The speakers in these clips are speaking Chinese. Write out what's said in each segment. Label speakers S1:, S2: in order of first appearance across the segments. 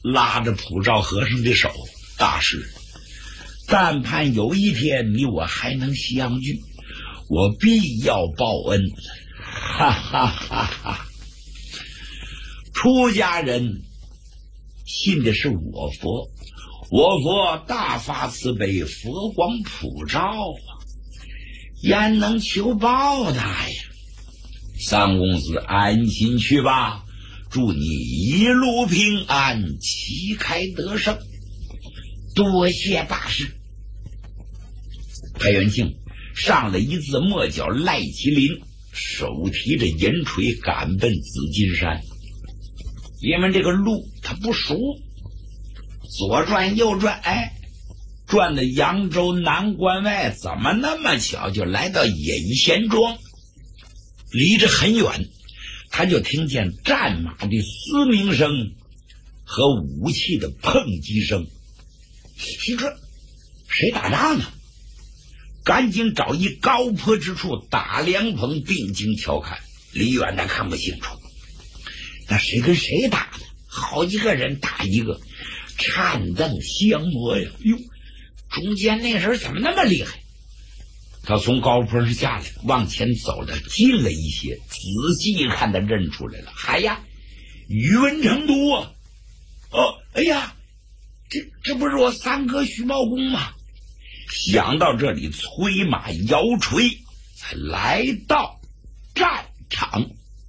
S1: 拉着普照和尚的手，大师，但盼有一天你我还能相聚，我必要报恩。哈哈哈哈！出家人信的是我佛，我佛大发慈悲，佛光普照啊，焉能求报答呀？三公子安心去吧，祝你一路平安，旗开得胜。多谢大师。裴元庆上了一字末脚赖麒麟，手提着银锤赶奔紫金山。因为这个路他不熟，左转右转，转到扬州南关外，怎么那么巧就来到隐贤庄？离着很远，他就听见战马的嘶鸣声和武器的碰击声。这谁打仗呢？赶紧找一高坡之处打凉棚，定睛瞧看，离远的看不清楚。那谁跟谁打的？好几个人打一个，颤瞪相磨呀！哟，中间那人怎么那么厉害？他从高坡上下来，往前走了近了一些，仔细一看，他认出来了。哎呀，宇文成都啊！哎呀，这不是我三哥徐茂公吗？想到这里，催马摇锤，才来到战场。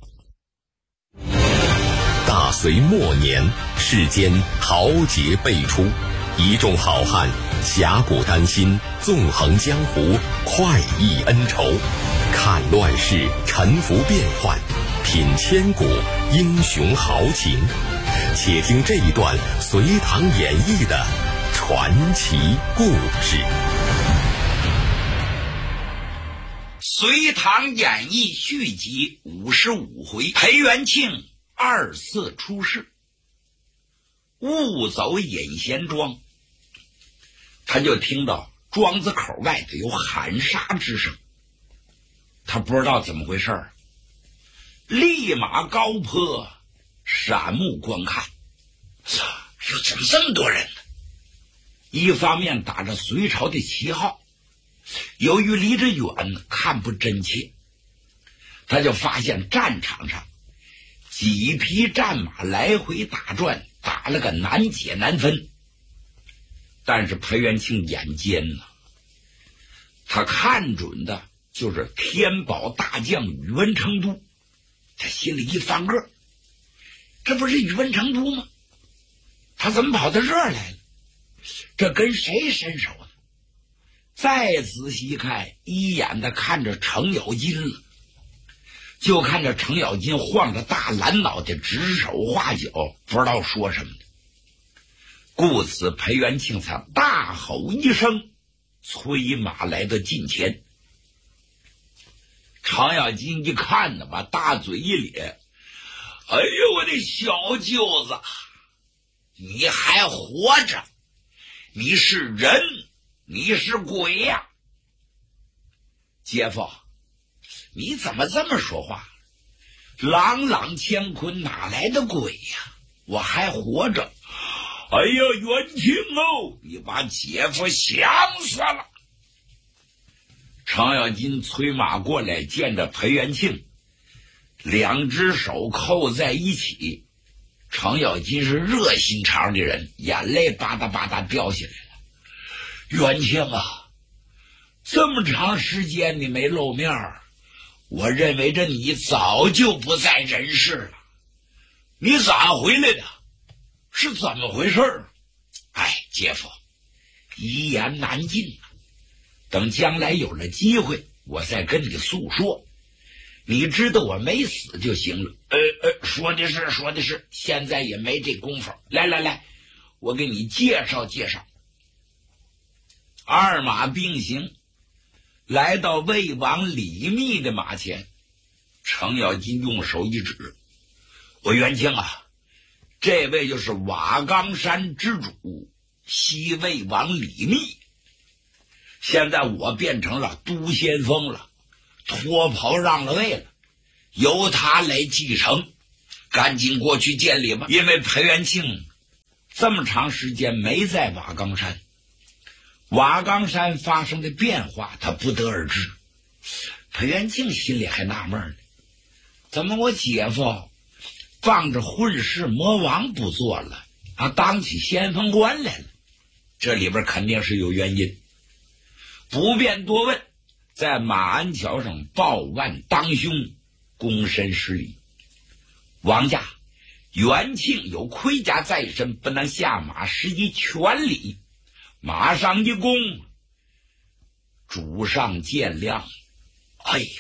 S2: 大隋末年，世间豪杰辈出，一众好汉侠骨丹心，纵横江湖，快意恩仇，看乱世，沉浮变幻，品千古英雄豪情。且听这一段《隋唐演义》的传奇故事。
S1: 《隋唐演义》续集55回，裴元庆二次出世，误走隐贤庄。他就听到庄子口外头有喊杀之声，他不知道怎么回事，立马高坡闪目观看，说怎么这么多人呢？一方面打着隋朝的旗号，由于离着远看不真切，他就发现战场上几匹战马来回打转，打了个难解难分。但是裴元庆眼尖呢，他看准的就是天宝大将宇文成都，他心里一翻个，这不是宇文成都吗？他怎么跑到这儿来了？这跟谁伸手呢？再仔细看，一眼的看着程咬金了，就看着程咬金晃着大蓝脑袋，指手画脚，不知道说什么的。故此裴元庆才大吼一声，催马来到近前。程咬金一看呢，把大嘴一咧，哎呦，我的小舅子，你还活着？你是人，你是鬼呀？姐夫，你怎么这么说话？朗朗乾坤哪来的鬼呀？我还活着。哎呀，元庆哦，你把姐夫想死了。程咬金催马过来，见着裴元庆，两只手扣在一起。程咬金是热心肠的人，眼泪吧嗒吧嗒掉下来了。元庆啊，这么长时间你没露面，我认为着你早就不在人世了。你咋回来的？是怎么回事？哎，姐夫，一言难尽啊。等将来有了机会，我再跟你诉说。你知道我没死就行了。说的是，现在也没这功夫。来，我给你介绍介绍。二马并行，来到魏王李密的马前。程咬金用手一指，我元庆啊，这位就是瓦岗山之主西魏王李密。现在我变成了都先锋了，脱袍让了位了，由他来继承，赶紧过去见礼吧。因为裴元庆这么长时间没在瓦岗山，瓦岗山发生的变化他不得而知。裴元庆心里还纳闷呢，怎么我姐夫放着混世魔王不做了啊，当起先锋官来了？这里边肯定是有原因。不便多问，在马鞍桥上报万当兄，躬身施礼。王家元庆有盔甲在身，不能下马，施以全礼。马上一躬，主上见谅。哎呦，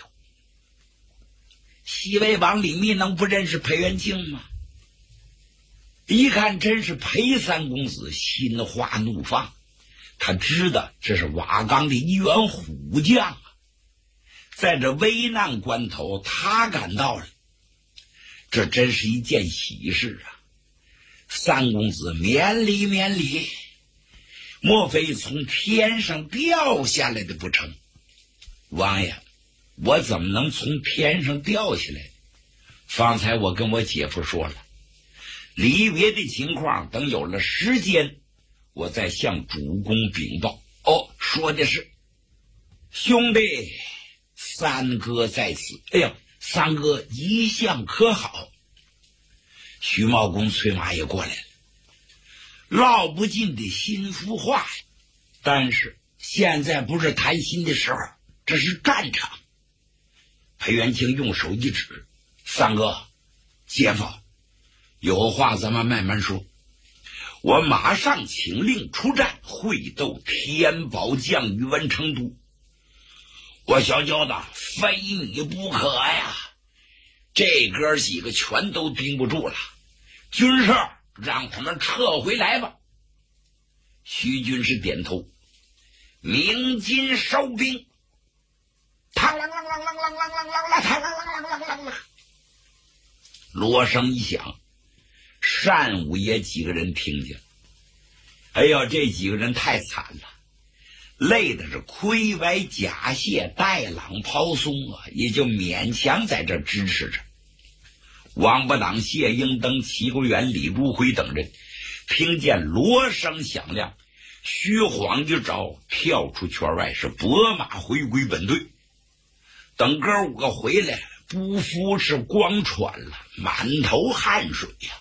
S1: 西魏王李密能不认识裴元庆吗？一看真是裴三公子，心花怒放。他知道这是瓦岗的一员虎将啊，在这危难关头他赶到了，这真是一件喜事啊！三公子免礼免礼，莫非从天上掉下来的不成？王爷，我怎么能从天上掉下来？方才我跟我姐夫说了，离别的情况等有了时间，我再向主公禀报。哦，说的是兄弟，三哥在此。哎呀，三哥一向可好？徐茂公催马也过来了，唠不尽的心腹话呀。但是现在不是谈心的时候，这是战场。裴元庆用手一指，三哥，姐夫，有话咱们慢慢说。我马上请令出战，会斗天宝将宇文成都。我小舅子，非你不可呀！这哥几个全都盯不住了，军士让他们撤回来吧。徐军士点头，鸣金收兵。嘡啷啷啷啷啷啷啷啷啷啷啷啷啷啷，锣声一响，单五爷几个人听见。哎呦，这几个人太惨了，累的是盔歪甲卸，带榔抛松啊，也就勉强在这支持着。王八党、谢英登、齐国元、李如辉等人听见锣声响亮，虚晃一招，跳出圈外，是拨马回归本队。等哥五个回来，不服是光喘了，满头汗水呀！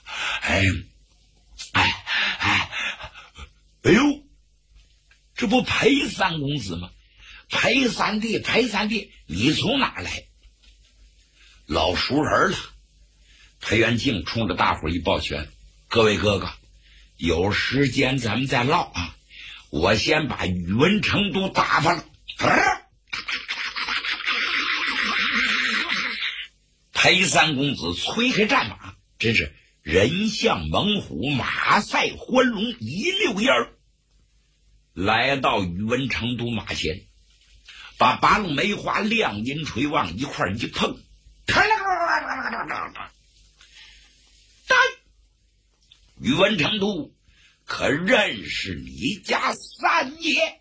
S1: 哎呦，这不裴三公子吗？裴三弟，你从哪来？老熟人了。裴元庆冲着大伙一抱拳，各位哥哥，有时间咱们再唠啊！我先把宇文成都打发了。裴三公子催开战马，真是人像猛虎，马赛欢龙，一溜烟儿来到宇文成都马前，把八路梅花亮银锤往一块一碰，宇文成都可认识你家三爷？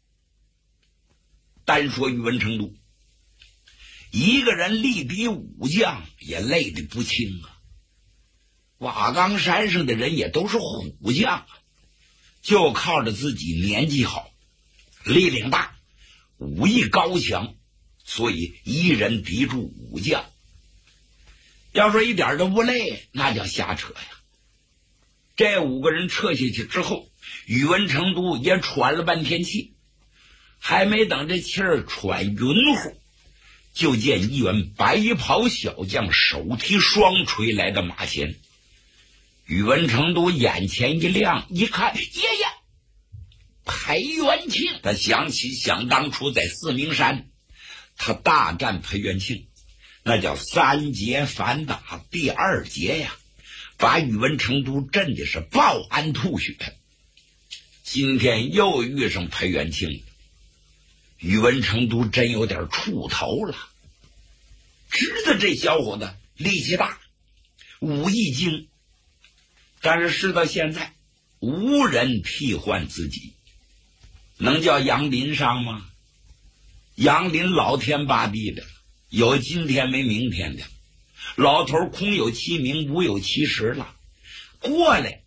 S1: 单说宇文成都一个人力敌武将，也累得不轻啊。瓦岗山上的人也都是虎将啊，就靠着自己年纪好，力量大，武艺高强，所以一人敌住武将。要说一点都不累，那叫瞎扯呀。这五个人撤下去之后，宇文成都也喘了半天气，还没等这气儿喘匀乎，就见一员白袍小将手提双锤来到马前。宇文成都眼前一亮，一看，爷爷，裴元庆。他想起想当初在四明山，他大战裴元庆，那叫三节反打，第二节呀，把宇文成都震的是爆鞍吐血。今天又遇上裴元庆，宇文成都真有点触头了。知道这小伙子力气大，武艺精，但是事到现在无人替换自己，能叫杨林上吗？杨林老天八地的，有今天没明天的，老头空有其名，无有其实了。过来